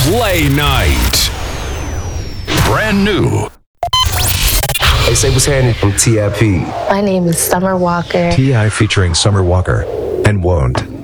Play Night. Brand new. Hey, say what's happening from TIP. My name is Summer Walker. T.I. featuring Summer Walker and Won't.